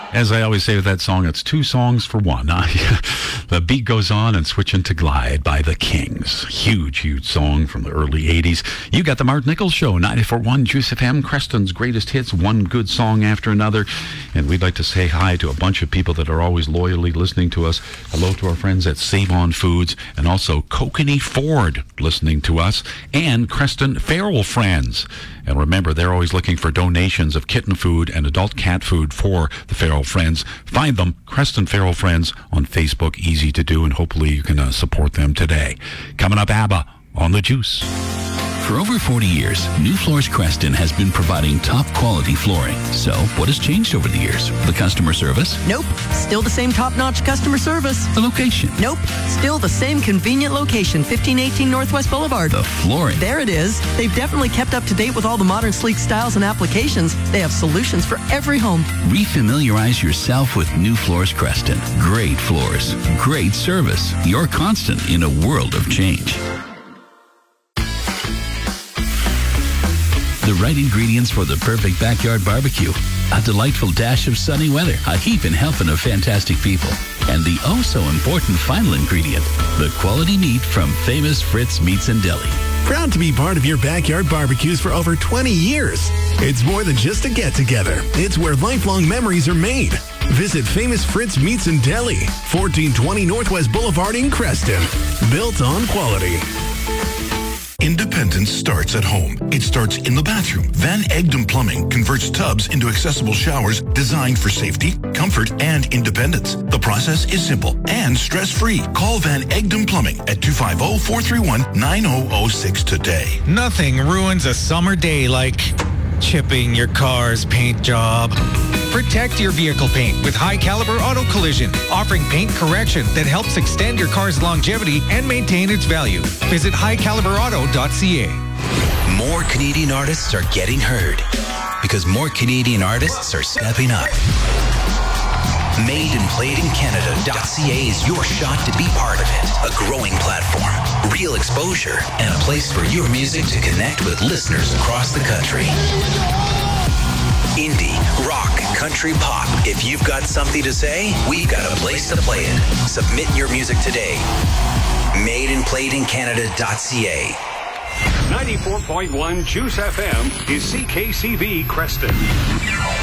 As I always say with that song, it's two songs for one. The beat goes on and switching to Glide by the Kings. Huge song from the early 80s. You got the Mark Nichols Show, 94.1 Juice FM, Creston's greatest hits, one good song after another. And we'd like to say hi to a bunch of people that are always loyally listening to us. Hello to our friends at Save On Foods and also Kokanee Ford listening to us, and Creston Feral Friends. And remember, they're always looking for donations of kitten food and adult cat food for the Feral Friends. Find them, Creston Feral Friends, on Facebook. Easy to do, and hopefully you can support them today. Coming up, ABBA on The Juice. For over 40 years, New Floors Creston has been providing top quality flooring. So, what has changed over the years? The customer service? Nope. Still the same top-notch customer service. The location? Nope. Still the same convenient location, 1518 Northwest Boulevard. The flooring? There it is. They've definitely kept up to date with all the modern sleek styles and applications. They have solutions for every home. Refamiliarize yourself with New Floors Creston. Great floors. Great service. Your constant in a world of change. The right ingredients for the perfect backyard barbecue. A delightful dash of sunny weather, a heaping helping of fantastic people. And the oh-so-important final ingredient, the quality meat from famous Fritz Meats and Deli. Proud to be part of your backyard barbecues for over 20 years. It's more than just a get-together. It's where lifelong memories are made. Visit Famous Fritz Meats and Deli, 1420 Northwest Boulevard in Creston. Built on quality. Independence starts at home. It starts in the bathroom. Van Egdom Plumbing converts tubs into accessible showers designed for safety, comfort, and independence. The process is simple and stress-free. Call Van Egdom Plumbing at 250-431-9006 today. Nothing ruins a summer day like chipping your car's paint job. Protect your vehicle paint with High Caliber Auto Collision, offering paint correction that helps extend your car's longevity and maintain its value. Visit highcaliberauto.ca. More Canadian artists are getting heard because more Canadian artists are stepping up. MadeandPlayedInCanada.ca is your shot to be part of it. A growing platform, real exposure, and a place for your music to connect with listeners across the country. Indie, rock, country, pop. If you've got something to say, we've got a place to play it. Submit your music today. MadeandPlayedInCanada.ca. 94.1 Juice FM is CKCV Creston.